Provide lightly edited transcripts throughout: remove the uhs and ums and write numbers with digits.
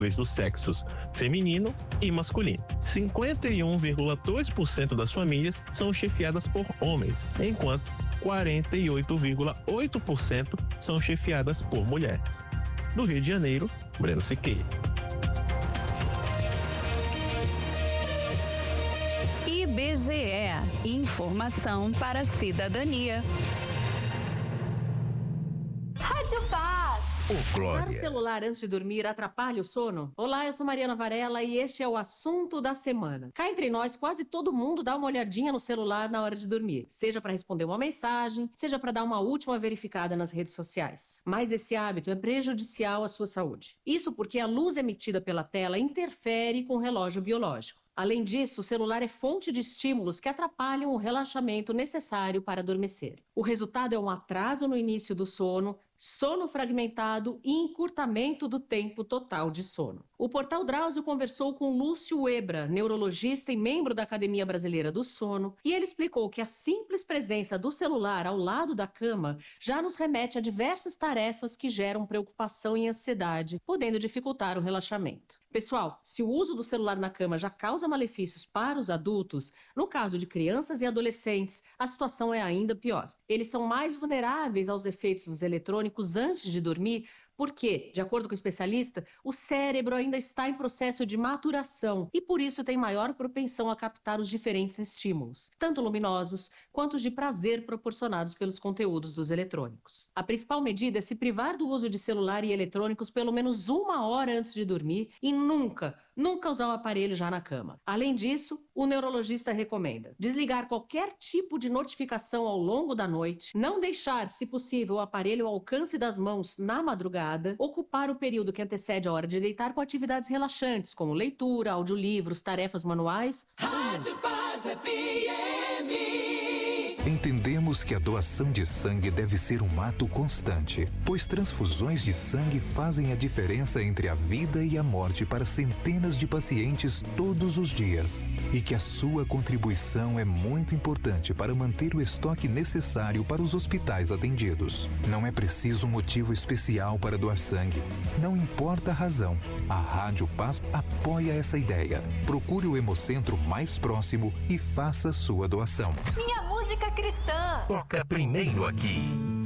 dos sexos feminino e masculino. 51,2% das famílias são chefiadas por homens, enquanto 48,8% são chefiadas por mulheres. Do Rio de Janeiro, Breno Siqueira. IBGE, informação para a cidadania. Rádio Paz. Usar o celular antes de dormir atrapalha o sono? Olá, eu sou Mariana Varela e este é o assunto da semana. Cá entre nós, quase todo mundo dá uma olhadinha no celular na hora de dormir, seja para responder uma mensagem, seja para dar uma última verificada nas redes sociais. Mas esse hábito é prejudicial à sua saúde. Isso porque a luz emitida pela tela interfere com o relógio biológico. Além disso, o celular é fonte de estímulos que atrapalham o relaxamento necessário para adormecer. O resultado é um atraso no início do sono, sono fragmentado e encurtamento do tempo total de sono. O Portal Drauzio conversou com Lúcio Ebra, neurologista e membro da Academia Brasileira do Sono, e ele explicou que a simples presença do celular ao lado da cama já nos remete a diversas tarefas que geram preocupação e ansiedade, podendo dificultar o relaxamento. Pessoal, se o uso do celular na cama já causa malefícios para os adultos, no caso de crianças e adolescentes, a situação é ainda pior. Eles são mais vulneráveis aos efeitos dos eletrônicos antes de dormir, porque, de acordo com o especialista, o cérebro ainda está em processo de maturação e por isso tem maior propensão a captar os diferentes estímulos, tanto luminosos quanto os de prazer proporcionados pelos conteúdos dos eletrônicos. A principal medida é se privar do uso de celular e eletrônicos pelo menos 1 hora antes de dormir e nunca usar o aparelho já na cama. Além disso, o neurologista recomenda desligar qualquer tipo de notificação ao longo da noite, não deixar, se possível, o aparelho ao alcance das mãos na madrugada, ocupar o período que antecede a hora de deitar com atividades relaxantes, como leitura, audiolivros, tarefas manuais. Rádio Paz FM. Entendemos que a doação de sangue deve ser um ato constante, pois transfusões de sangue fazem a diferença entre a vida e a morte para centenas de pacientes todos os dias. E que a sua contribuição é muito importante para manter o estoque necessário para os hospitais atendidos. Não é preciso um motivo especial para doar sangue. Não importa a razão. A Rádio Paz apoia essa ideia. Procure o Hemocentro mais próximo e faça sua doação. Minha música cristã. Toca primeiro aqui.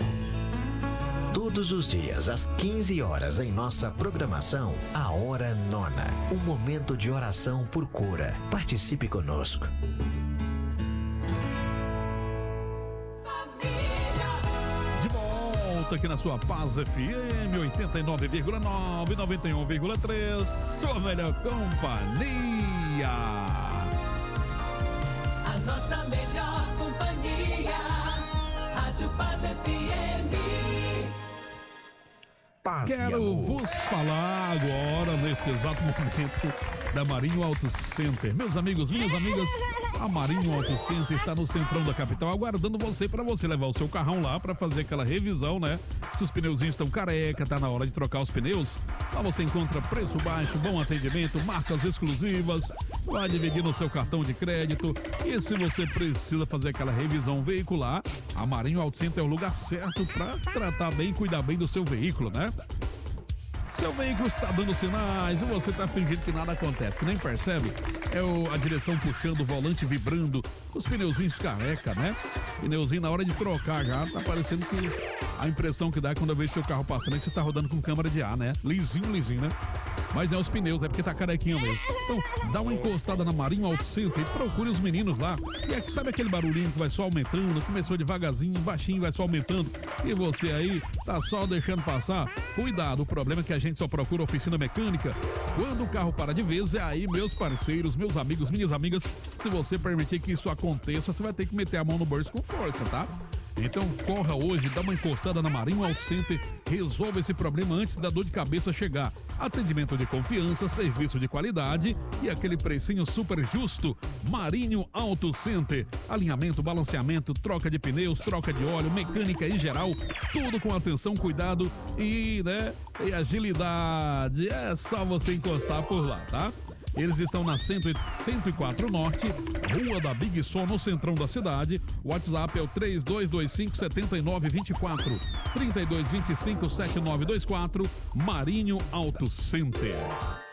Todos os dias, às 15 horas, em nossa programação, a Hora Nona. Um momento de oração por cura. Participe conosco. De volta aqui na sua Paz FM 89,9, 91,3. Sua melhor companhia. A nossa melhor companhia. Rádio Paz FM. Paz Quero vos falar agora, nesse exato momento, da Marinho Auto Center. Meus amigos, minhas amigas, a Marinho Auto Center está no centrão da capital, aguardando você para você levar o seu carrão lá para fazer aquela revisão, né? Se os pneuzinhos estão careca, tá na hora de trocar os pneus. Lá você encontra preço baixo, bom atendimento, marcas exclusivas, vai dividir no seu cartão de crédito. E se você precisa fazer aquela revisão veicular, a Marinho Auto Center é o lugar certo para tratar bem e cuidar bem do seu veículo, né? Seu veículo está dando sinais e você está fingindo que nada acontece, que nem percebe. É a direção puxando, o volante vibrando, os pneuzinhos careca, né? Pneuzinho na hora de trocar já, tá parecendo que a impressão que dá é quando eu vejo seu carro passando é que você tá rodando com câmara de ar, né? Lisinho, né? Mas é os pneus, é porque tá carequinho mesmo. Então, dá uma encostada na Marinho Auto Center e procure os meninos lá. E é que sabe aquele barulhinho que vai só aumentando, começou devagarzinho, baixinho, vai só aumentando. E você aí, tá só deixando passar? Cuidado, o problema é que a gente só procura oficina mecânica quando o carro para de vez. É aí, meus parceiros, meus amigos, minhas amigas, se você permitir que isso aconteça, você vai ter que meter a mão no bolso com força, tá? Então corra hoje, dá uma encostada na Marinho Auto Center, resolva esse problema antes da dor de cabeça chegar. Atendimento de confiança, serviço de qualidade e aquele precinho super justo. Marinho Auto Center, alinhamento, balanceamento, troca de pneus, troca de óleo, mecânica em geral, tudo com atenção, cuidado e agilidade. É só você encostar por lá, tá? Eles estão na 104 Norte, Rua da Big Som, no centrão da cidade. O WhatsApp é o 3225-7924, 3225-7924, Marinho Auto Center.